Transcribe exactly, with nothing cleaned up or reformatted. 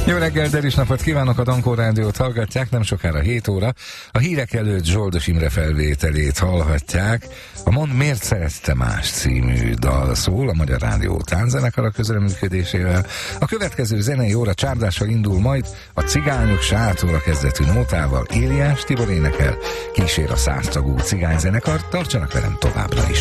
Jó reggel, deris napot kívánok, a Dankó Rádiót hallgatják, nem sokára hét óra. A hírek előtt Zsoldos Imre felvételét hallhatják. A Mondd, miért szerette más című dal szól a Magyar Rádió tánzenekara közreműködésével. A következő zenei óra csárdással indul majd, a Cigányok sátora kezdetű nótával Éliás Tibor énekel, kísér a száztagú cigányzenekar, tartsanak velem továbbra is.